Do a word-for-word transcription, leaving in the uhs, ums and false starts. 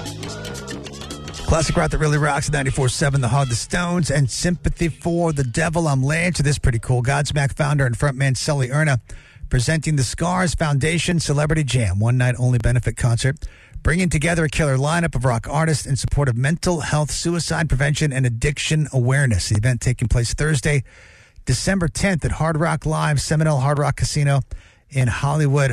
Classic rock that really rocks at ninety-four point seven, The Hog, The Stones, and Sympathy for the Devil. I'm Lance. This is pretty cool. Godsmack founder and frontman Sully Erna presenting the Scars Foundation Celebrity Jam, one-night-only benefit concert, bringing together a killer lineup of rock artists in support of mental health, suicide prevention, and addiction awareness. The event taking place Thursday, December tenth at Hard Rock Live, Seminole Hard Rock Casino in Hollywood.